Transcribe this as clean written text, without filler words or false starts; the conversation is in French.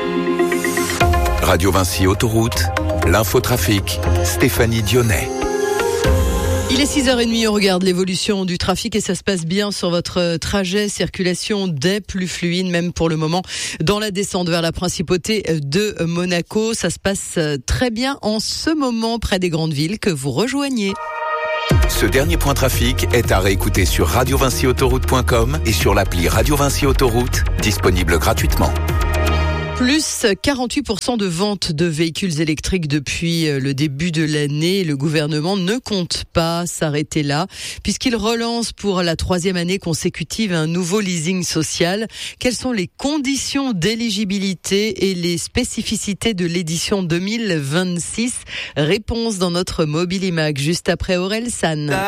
Radio Vinci Autoroute, l'infotrafic, Stéphanie Dionnet. Il est 6h30, on regarde l'évolution du trafic et ça se passe bien sur votre trajet. Circulation des plus fluide, même pour le moment, dans la descente vers la principauté de Monaco. Ça se passe très bien en ce moment près des grandes villes que vous rejoignez. Ce dernier point trafic est à réécouter sur radiovinciautoroute.com et sur l'appli Radio Vinci Autoroute, disponible gratuitement. Plus 48% de ventes de véhicules électriques depuis le début de l'année. Le gouvernement ne compte pas s'arrêter là, puisqu'il relance pour la 3e année consécutive un nouveau leasing social. Quelles sont les conditions d'éligibilité et les spécificités de l'édition 2026 ? Réponse dans notre Mobilimag, juste après Aurel San.